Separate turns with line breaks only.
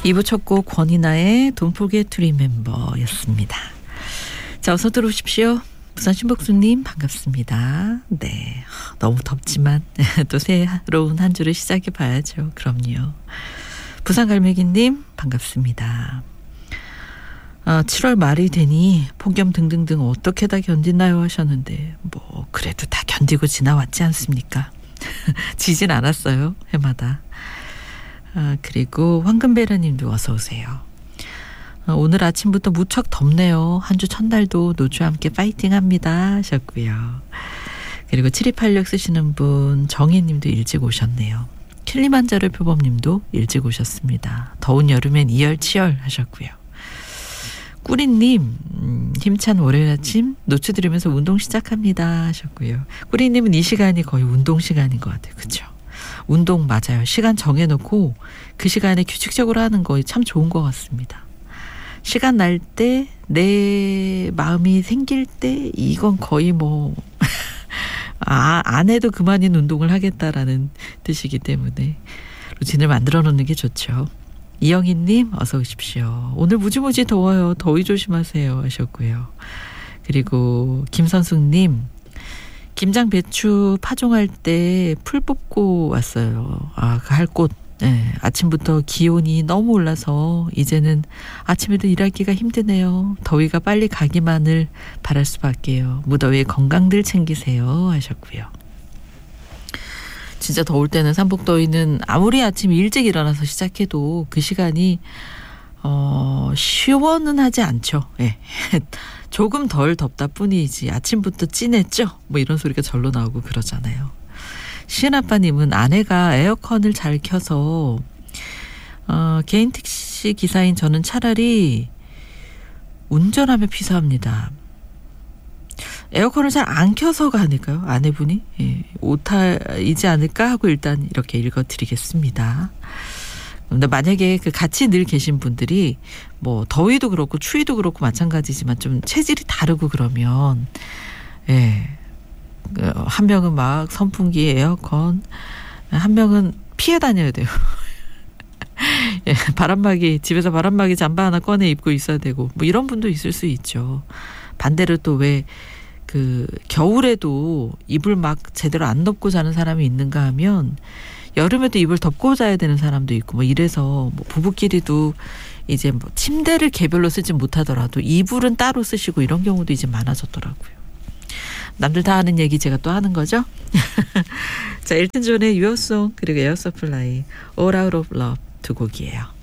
2부 첫 곡 권이나의 Don't Forget to Remember였습니다. 자, 어서 들어오십시오. 부산 신복수님 반갑습니다. 네, 너무 덥지만 또 새로운 한 주를 시작해 봐야죠. 그럼요. 부산 갈매기님 반갑습니다. 7월 말이 되니 폭염 등등등 어떻게 다 견디나요 하셨는데 뭐 그래도 다 견디고 지나왔지 않습니까? 지진 않았어요. 해마다. 그리고 황금베라님도 어서 오세요. 오늘 아침부터 무척 덥네요. 한 주 첫날도 노주와 함께 파이팅합니다 하셨고요. 그리고 7286 쓰시는 분 정혜님도 일찍 오셨네요. 킬리만자로 표범님도 일찍 오셨습니다. 더운 여름엔 이열치열 하셨고요. 꾸리님 힘찬 월요일 아침 노트 들으면서 운동 시작합니다 하셨고요. 꾸리님은 이 시간이 거의 운동 시간인 것 같아요. 그렇죠? 운동 맞아요. 시간 정해놓고 그 시간에 규칙적으로 하는 거 참 좋은 것 같습니다. 시간 날 때 내 마음이 생길 때 이건 거의 뭐 안 해도 그만인 운동을 하겠다라는 뜻이기 때문에 루틴을 만들어 놓는 게 좋죠. 이영희님 어서 오십시오. 오늘 무지무지 더워요. 더위 조심하세요 하셨고요. 그리고 김선숙님 김장 배추 파종할 때 풀 뽑고 왔어요. 그 할 곳. 네, 아침부터 기온이 너무 올라서 이제는 아침에도 일하기가 힘드네요. 더위가 빨리 가기만을 바랄 수밖에요. 무더위에 건강들 챙기세요 하셨고요. 진짜 더울 때는 삼복더위는 아무리 아침 일찍 일어나서 시작해도 그 시간이 시원은 하지 않죠. 네. 조금 덜 덥다 뿐이지 아침부터 찐했죠? 뭐 이런 소리가 절로 나오고 그러잖아요. 시은아빠님은 아내가 에어컨을 잘 켜서 개인 택시 기사인 저는 차라리 운전하며 피서합니다. 에어컨을 잘 안 켜서가 아닐까요? 아내분이? 예, 오타이지 않을까 하고 일단 이렇게 읽어드리겠습니다. 근데 만약에 그 같이 늘 계신 분들이 뭐 더위도 그렇고 추위도 그렇고 마찬가지지만 좀 체질이 다르고 그러면 예. 한 명은 막 선풍기 에어컨 한 명은 피해 다녀야 돼요. 예, 바람막이 집에서 바람막이 잠바 하나 꺼내 입고 있어야 되고 뭐 이런 분도 있을 수 있죠. 반대로 또 왜 그 겨울에도 이불 막 제대로 안 덮고 자는 사람이 있는가 하면 여름에도 이불 덮고 자야 되는 사람도 있고 뭐 이래서 뭐 부부끼리도 이제 뭐 침대를 개별로 쓰지 못하더라도 이불은 따로 쓰시고 이런 경우도 이제 많아졌더라고요. 남들 다 하는 얘기 제가 또 하는 거죠. 자, 엘튼 존의 유어송 그리고 에어 서플라이 All Out of Love 두 곡이에요.